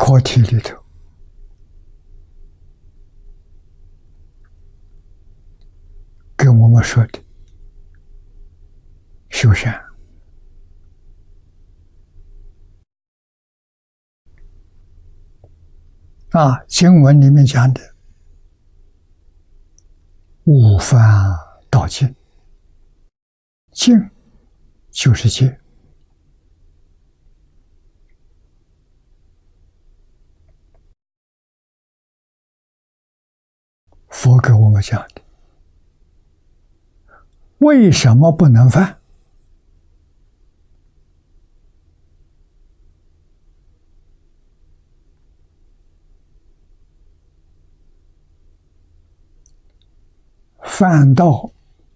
课题里头跟我们说的修善。经文里面讲的勿犯道境，境就是戒。佛给我们讲的，为什么不能犯？犯道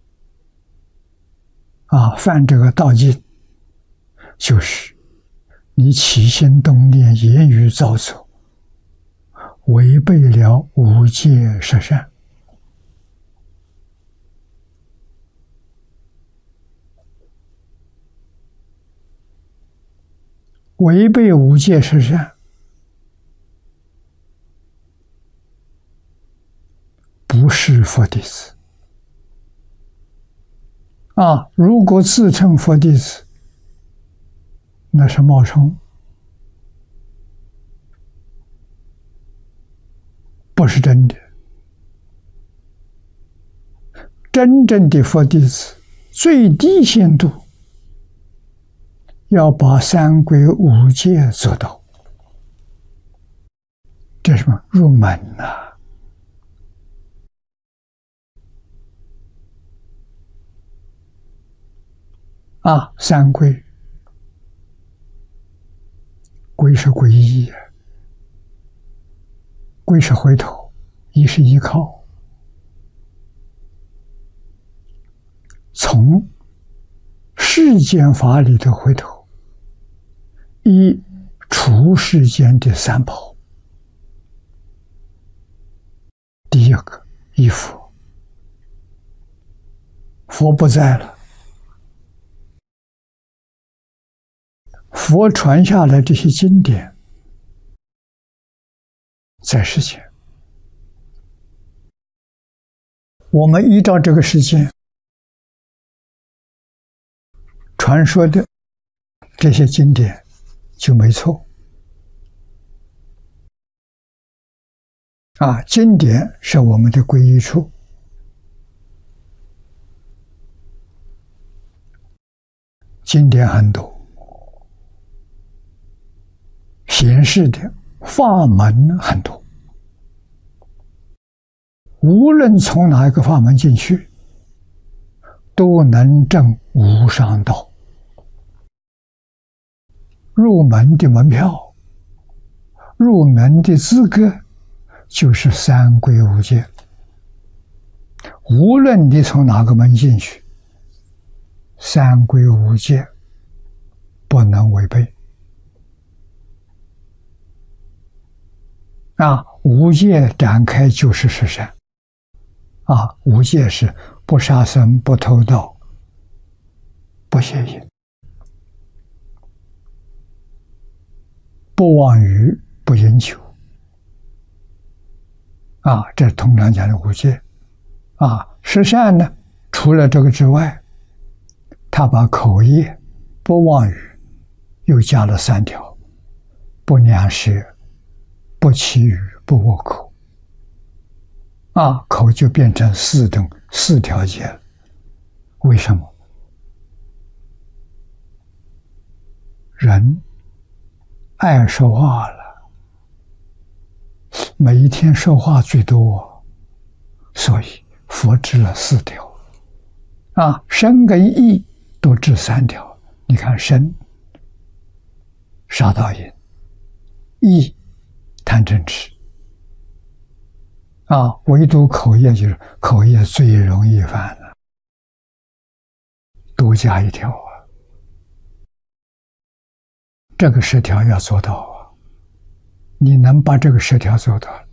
犯这个道境，就是你起心动念、言语造作，违背了五戒十善。违背五戒十善，不是佛弟子。如果自称佛弟子，那是冒充，不是真的。真正的佛弟子，最低限度要把三规五戒做到，这是什么？入门呐！三规，规是皈依，皈是回头，依是依靠。从世间法里头回头，依出世间的三宝。第一个依佛，佛不在了，佛传下来这些经典在世间，我们依照这个世间传说的这些经典就没错。经典是我们的皈依处，经典很多，显示的法门很多，无论从哪一个法门进去，都能证无上道。入门的门票，入门的资格就是三规五戒。无论你从哪个门进去，三规五戒不能违背。五戒展开就是十善。五戒是不杀生、不偷盗、不邪淫、不妄语、不饮酒。这是通常讲的五戒。十善呢，除了这个之外，他把口业、不妄语又加了3条：不两舌、不绮语、不恶口。口就变成4条戒了。为什么？人爱说话了，每一天说话最多，所以佛制了4条。身跟意都制3条。你看身，杀盗淫；意，贪嗔痴。唯独口业，就是口业最容易犯了，多加1条。这个10条要做到。你能把这个10条做到，